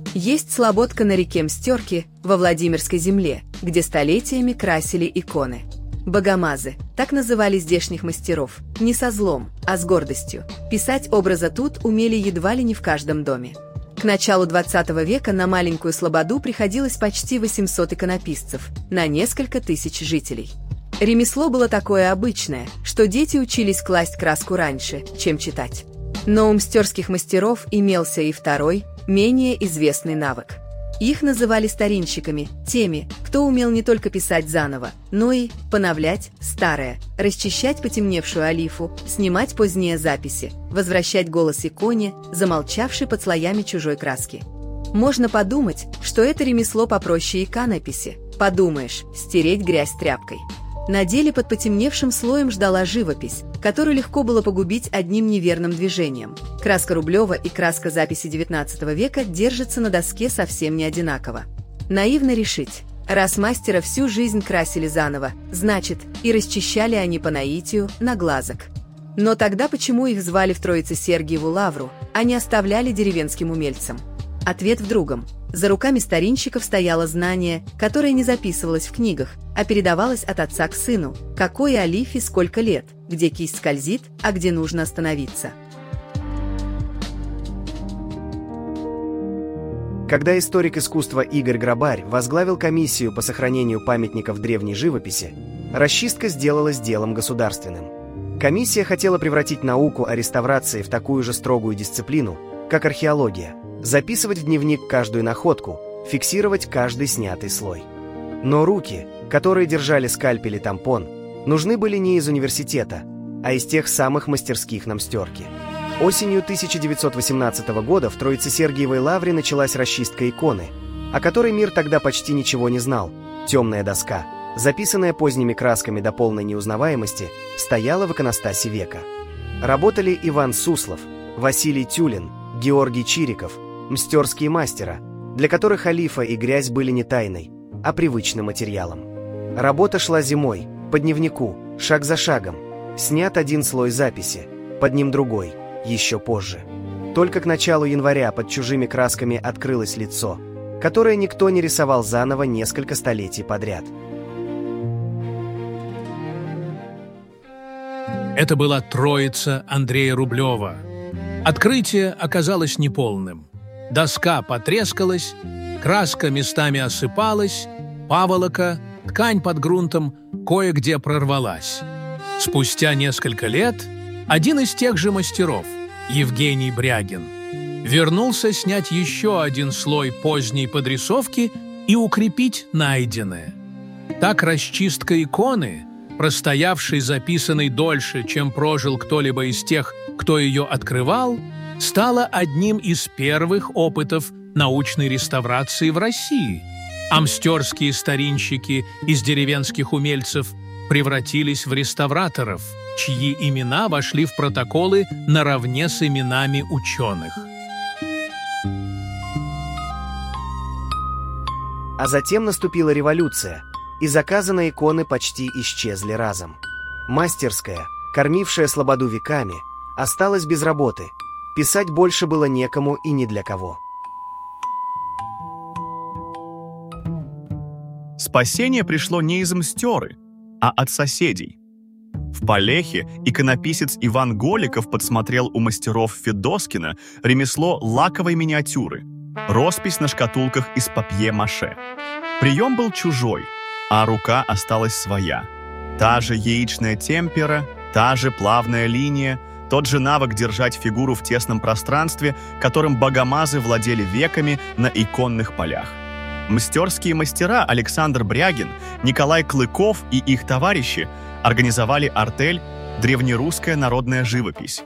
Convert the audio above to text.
Есть слободка на реке Мстёрки во Владимирской земле, где столетиями красили иконы. Богомазы, так называли здешних мастеров, не со злом, а с гордостью. Писать образа тут умели едва ли не в каждом доме. К началу 20 века на маленькую слободу приходилось почти 800 иконописцев, на несколько тысяч жителей. Ремесло было такое обычное, что дети учились класть краску раньше, чем читать. Но у мстёрских мастеров имелся и второй, менее известный навык. Их называли старинщиками, теми, кто умел не только писать заново, но и поновлять старое, расчищать потемневшую олифу, снимать поздние записи, возвращать голос иконе, замолчавшей под слоями чужой краски. Можно подумать, что это ремесло попроще иконописи. Подумаешь, стереть грязь тряпкой. На деле под потемневшим слоем ждала живопись, которую легко было погубить одним неверным движением. Краска Рублева и краска записи XIX века держатся на доске совсем не одинаково. Наивно решить, раз мастера всю жизнь красили заново, значит, и расчищали они по наитию на глазок. Но тогда почему их звали в Троице-Сергиеву лавру, а не оставляли деревенским умельцам? Ответ в другом. За руками старинщиков стояло знание, которое не записывалось в книгах, а передавалось от отца к сыну, какой олифе сколько лет, где кисть скользит, а где нужно остановиться. Когда историк искусства Игорь Грабарь возглавил комиссию по сохранению памятников древней живописи, расчистка сделалась делом государственным. Комиссия хотела превратить науку о реставрации в такую же строгую дисциплину, как археология, записывать в дневник каждую находку, фиксировать каждый снятый слой. Но руки, которые держали скальпель и тампон, нужны были не из университета, а из тех самых мастерских на Мстёрке. Осенью 1918 года в Троице-Сергиевой лавре началась расчистка иконы, о которой мир тогда почти ничего не знал. Темная доска, записанная поздними красками до полной неузнаваемости, стояла в иконостасе века. Работали Иван Суслов, Василий Тюлин, Георгий Чириков, мстёрские мастера, для которых олифа и грязь были не тайной, а привычным материалом. Работа шла зимой, по дневнику, шаг за шагом. Снят один слой записи, под ним другой, еще позже. Только к началу января под чужими красками открылось лицо, которое никто не рисовал заново несколько столетий подряд. Это была Троица Андрея Рублева. Открытие оказалось неполным. Доска потрескалась, краска местами осыпалась, паволока, ткань под грунтом кое-где прорвалась. Спустя несколько лет один из тех же мастеров, Евгений Брягин, вернулся снять еще один слой поздней подрисовки и укрепить найденное. Так расчистка иконы, простоявшей записанной дольше, чем прожил кто-либо из тех, кто ее открывал, стала одним из первых опытов научной реставрации в России, а мстёрские старинщики из деревенских умельцев превратились в реставраторов, чьи имена вошли в протоколы наравне с именами ученых. А затем наступила революция, и заказы на иконы почти исчезли разом. Мастерская, кормившая слободу веками, осталась без работы. Писать больше было некому и ни для кого. Спасение пришло не из Мстёры, а от соседей. В Полехе иконописец Иван Голиков подсмотрел у мастеров Федоскина ремесло лаковой миниатюры, роспись на шкатулках из папье-маше. Прием был чужой, а рука осталась своя. Та же яичная темпера, та же плавная линия, тот же навык держать фигуру в тесном пространстве, которым богомазы владели веками на иконных полях. Мстёрские мастера Александр Брягин, Николай Клыков и их товарищи организовали артель «Древнерусская народная живопись»,